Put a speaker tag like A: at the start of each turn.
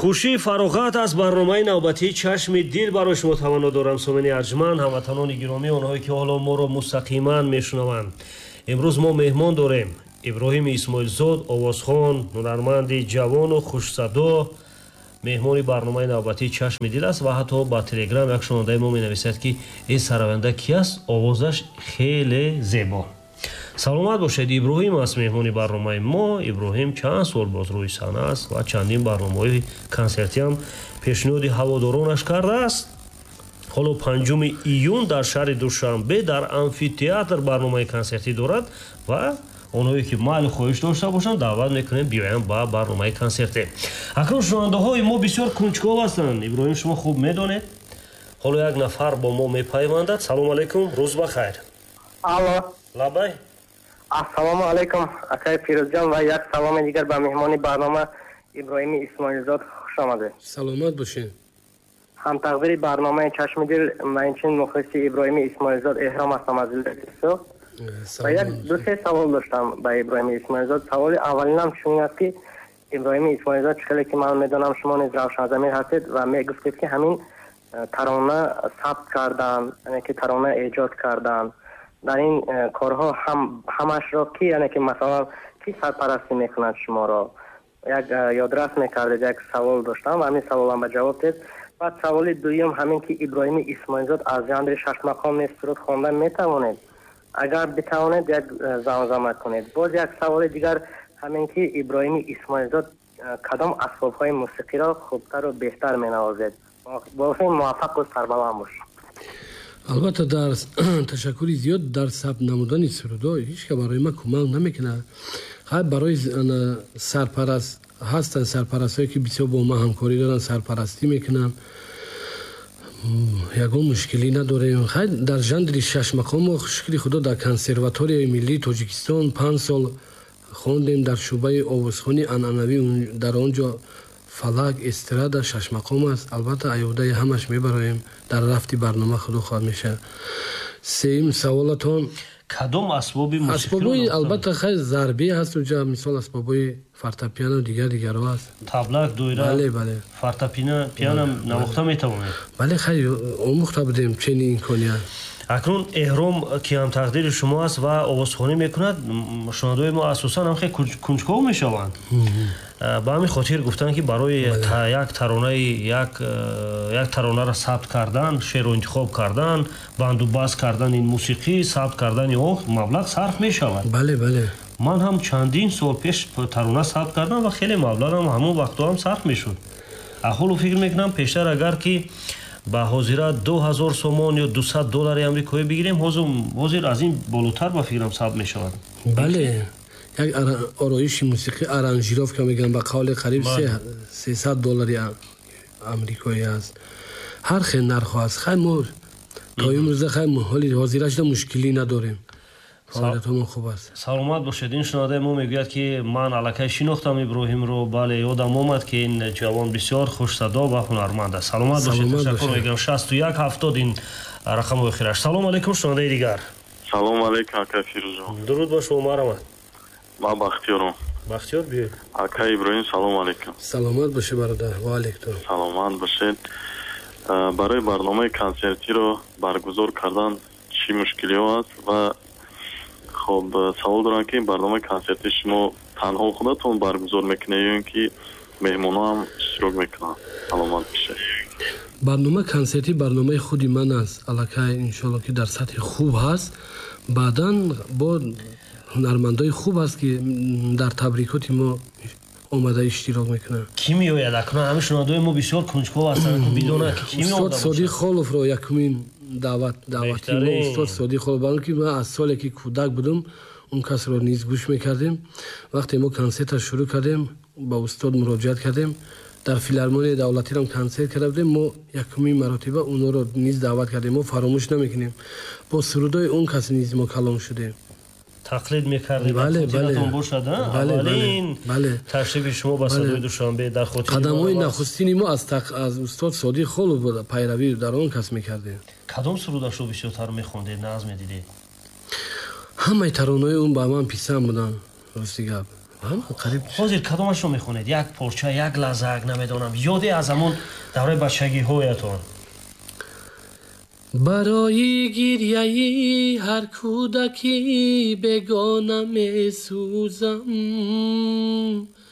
A: хушии фароғат аз барномаи навбатии чашми дил барои шумо таманно дорам. сомини арҷманд, ҳамватанони гиромӣ, онҳое ки ҳоло моро мустақиман мешунаванд. имрӯз мо меҳмон дорем иброҳими исмоилзод, овозхон, ҳунарманди ҷавону хушсадо, меҳмони барномаи навбатии чашми дил аст ва ҳатто ба телеграм як шунавандаи мо менависад ки ин сараванда ки аст, овозаш хеле зебо. саломат бошед. иброҳим аст меҳмони барномаи мо. иброҳим чанд сол боз рӯи саҳна аст ва чандин барномаҳои консертиам пешниҳоди ҳаводоронаш кардааст. ҳоло 5 июн дар шаҳри душанбе дар амфитеатр барномаи консертӣ дорад ва онҳое ки майли хоҳиш дошта бошанд даъват мекунем биёянд ба барномаи консерте. акнун шунавандаҳои мо бисёр кунҷков ҳастанд. иброҳим, шумо хуб медонед. ҳоло як нафар бо мо мепайвандад. салому алайкум, рӯз ба хайр.
B: алло,
A: лабай.
B: ассалому алайкум акай Фирӯзҷон ва як саломи дигар ба меҳмони барнома Иброҳими Исмоилзод. хуш омадед.
C: саломат бошед.
B: ҳамтақдири барномаи чашми дил, ман чин мухлиси Иброҳими Исмоилзод эҳром ҳастам аз Илдисо. ва як ду-се савол доштам ба Иброҳими Исмоилзод. саволи аввалинам чун аст ки Иброҳими Исмоилзод чихеле ки ман медонам шумо низ равшанзамир ҳастед ва мегуфтед ки ҳамин тарона сабт кардан, яъне ки тарона эҷод кардан. дар ин корҳо ҳамашро ки яъне ки масалан ки сарпарастӣ мекунад шуморо? як ёдрас мекардед. як савол доштам ва ҳамин саволам ба ҷавоб дед. баъд саволи дуюм ҳамин ки Иброҳими Исмоилзод аз ҷанри шашмақоми суруд хондан метавонед? агар битавонед як замзама кунед. боз як саволи дигар ҳамин ки Иброҳими Исмоилзод кадом асбобҳои мусиқиро хубтару беҳтар менавозед? бофин муваффақу сарбаланд бошед.
C: албатта дар ташаккури зиёд дар сабт намудани сурудо ҳеҷ ка барои ман кӯмак намекунад. ҳай барои сарпараст ҳастанд сарпарастҳое ки бисёр бо ман ҳамкорӣ доранд, сарпарастӣ мекунанд, ягон мушкилӣ надорем. хай дар жанри шашмақом мо шукри худо дар консерваторияи миллии Тоҷикистон 5 сол хондем дар шӯъбаи овозхони анъанавӣ. дар он ҷо фалак, эстрада, шашмақом аст. албатта айёдаи ҳамаш мебароем. дар рафти барнома худо хоҳад мешавад. сеюм саволатон
A: кадом асбоби
C: асбобҳои албатта хай зарбӣ ҳаст уҷа, мисол асбобҳои фортепиано дигаро ҳаст.
A: таблак, дӯйра,
C: бале
A: фортепиано навохта метавонед?
C: бале хай омӯхта будем ченин имконият.
A: акнун эҳром ки ҳамтақдири шумо аст ва овозхонӣ мекунад, шунавандаҳои мо асосан ҳам хеле кунҷков мешаванд. ба ҳамин хотир гуфтанд ки барои як таронаро сабт кардан, шеъру интихоб кардан, банду баст кардани мусиқӣ, сабт кардани он маблағ сарф мешавад.
C: бале
A: ман ҳам чандин сол пеш тарона сабт кардам ва хеле маблағам ҳамон вақтҳо ҳам сарф мешуд. аҳолу фикр мекунам пештар агар ки ба ҳозира 2000 сомон ё $200 амрикоӣ бигирем, ҳозир аз ин болотар ба фикрам сабт мешавад.
C: бале як ороиши мусиқӣ аранжировка мегӯям ба қавли қариб $300 амрикоӣ аст. ҳар хел нархҳо аст. хай мо то имрӯза хай ҳоли ҳозирашда мушкилӣ надорем. фаъолиятҳомо хуб аст.
A: саломат бошед. ин шунавандаи мо мегӯяд ки ман аллакай шинохтам Иброҳимро. бале ёдам омад ки ин ҷавон бисёр хушсадо ва ҳунарманд аст. саломат бошед. ташаккур мегӯям. 6170 ин рақамҳои охираш. салому алайкум шунавандаи дигар.
D: салому алайкум акай Фирӯзҷон.
A: дуруд ба шумо. марамад.
D: ман бахтиёрам.
A: бахтиёр биёед.
D: акай Иброҳим, салому алайкум.
C: саломат бошед бародар. ва алайкум.
D: саломат бошед. барои барномаи консертиро баргузор кардан чӣ мушкилиҳо аст ва хоб савол дорам ки барномаи консерти шумо танҳо худатон баргузор мекунед ё ин ки меҳмонҳо ҳам иштирок мекунанд? саломат бошед.
C: барнома консерти барномаи худи ман аст. аллакай иншоалло ки дар сатҳи хуб ҳаст. баъдан бо ҳунармандои хуб аст ки дар табрикоти мо омада иштирок мекунанд.
A: ки меояд акнун? ҳамин шунавандаҳои мо бисёр кунҷков ҳастанд. бидонад ки ки меояд?
C: устод Содиқ Холовро якумин даъвати мо устод Содиқ Холов. барои ки ман аз соле ки кӯдак будам он касро низ гӯш мекардем. вақте мо консертро шурӯъ кардем, ба устод муроҷиат кардем. дар филармонияи давлатиам консерт карда будем. мо якумин маротиба онҳоро низ даъват кардем. мо фаромӯш намекунем. бо сурудои он кас низ мо калом шудем.
A: тақлид мекардед.
C: хотиратон
A: бошад. аввалин ташрифи шумо ба садои душанбе дар хотири
C: қадамҳои нахустини мо аз устод Содиқ Холов пайравӣ дар он кас мекардем.
A: кадом сурудашро бисёртар мехондед, назм медидед?
C: ҳамаи таронаҳои он ба ман писанд буданд. рости гап қариб
A: ҳозир кадомашро мехонед? Як порча, як лаззак, намедонам, ёде аз ҳамон давраи бачагиҳоятон.
C: барои гирьяи ҳар кӯдаки бегона месӯзам